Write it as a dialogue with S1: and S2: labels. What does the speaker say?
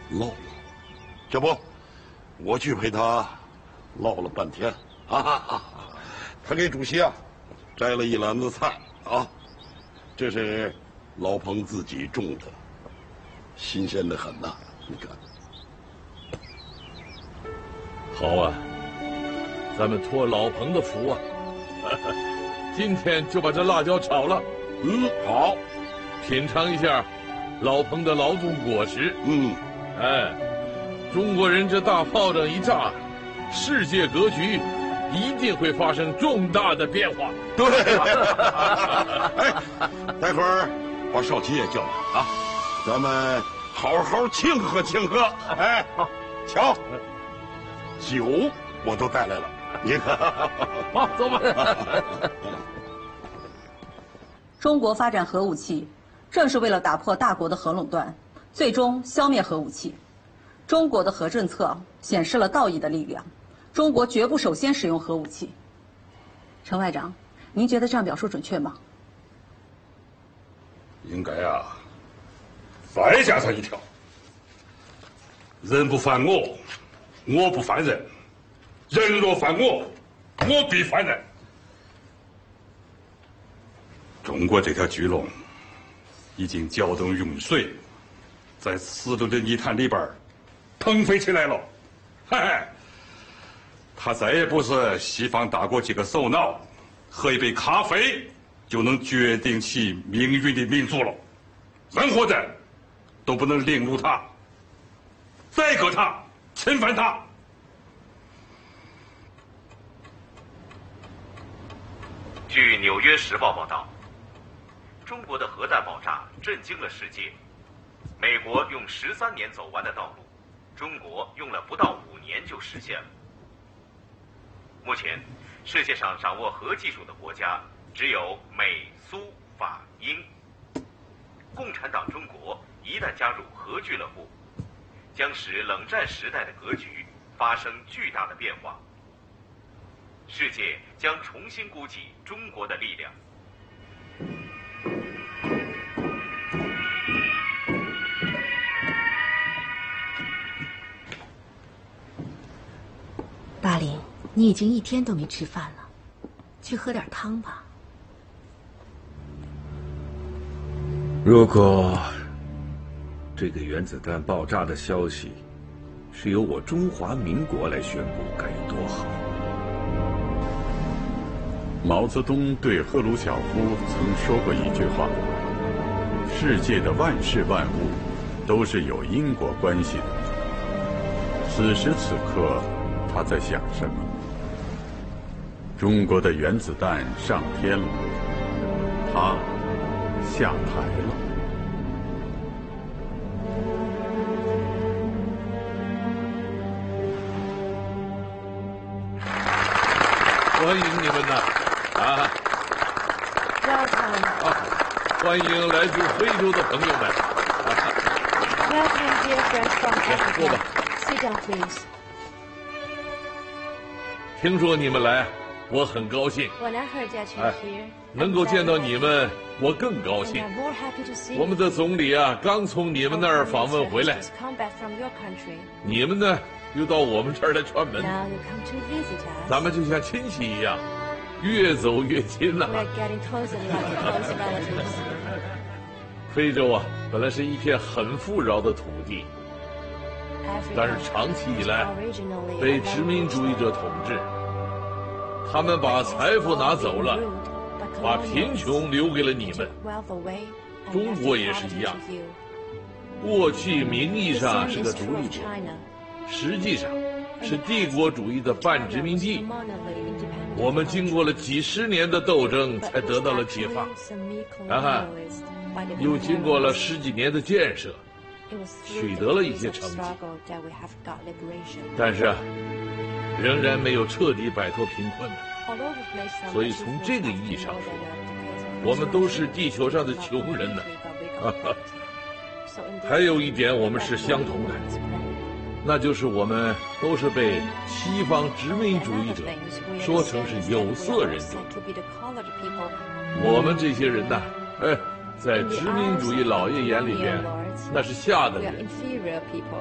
S1: 唠唠，这不，我去陪他唠了半天啊。他给主席啊摘了一篮子菜啊，这是老彭自己种的，新鲜的很呐。你看，
S2: 好啊，咱们托老彭的福啊，今天就把这辣椒炒了。
S1: 好，
S2: 品尝一下老彭的劳动果实。哎，中国人这大炮仗一炸，世界格局一定会发生重大的变化。
S1: 对，哎，待会儿把少奇也叫来啊，咱们好好庆贺庆贺。哎，瞧，酒我都带来了，你看。
S2: 好，走吧。
S3: 中国发展核武器，正是为了打破大国的核垄断，最终消灭核武器。中国的核政策显示了道义的力量，中国绝不首先使用核武器。陈外长，您觉得这样表述准确吗？
S4: 应该啊，再加上一条：人不犯我，我不犯人；人若犯我，我必犯人。中国这条巨龙已经搅动用水，在丝路的泥潭里边腾飞起来了。嘿嘿，它再也不是西方大国几个首脑喝一杯咖啡就能决定其命运的民族了。任何人都不能凌辱它、宰割它、侵犯它。
S5: 据《纽约时报》报道，中国的核弹爆炸震惊了世界。美国用13年走完的道路，中国用了不到5年就实现了。目前，世界上掌握核技术的国家只有美、苏、法、英。共产党中国一旦加入核俱乐部，将使冷战时代的格局发生巨大的变化。世界将重新估计中国的力量。
S6: 巴林，你已经1天都没吃饭了，去喝点汤吧。
S7: 如果这个原子弹爆炸的消息是由我中华民国来宣布，该有多好！
S8: 毛泽东对赫鲁晓夫曾说过一句话：世界的万事万物都是有因果关系的。此时此刻，他在想什么？中国的原子弹上天了，他下台了。
S2: 欢迎你们呐！啊，欢迎来自非洲的朋友们。
S6: Welcome, dear friends from Africa.
S2: 坐吧。
S6: Sit down, please.
S2: 听说你们来，我很高兴。
S6: When I heard that you're here,
S2: 能够见到你们，我更高兴。
S6: I'm more happy to see
S2: 我们的总理啊，刚从你们那儿访问回来，
S6: Just come back from your country.
S2: 你们呢又到我们这儿来串门，
S6: Now you come to visit us.
S2: 咱们就像亲戚一样，越走越近呐。
S6: We're getting closer like close relatives.
S2: 非洲啊，本来是一片很富饶的土地，但是长期以来被殖民主义者统治，他们把财富拿走了，把贫穷留给了你们。中国也是一样，过去名义上是个独立国，实际上是帝国主义的半殖民地。我们经过了几十年的斗争，才得到了解放，又经过了10几年的建设，取得了一些成绩，但是仍然没有彻底摆脱贫困。所以从这个意义上说，我们都是地球上的穷人呢。还有一点我们是相同的，那就是我们都是被西方殖民主义者说成是有色人种。我们这些人呢，在殖民主义老爷眼里边，那是下等人。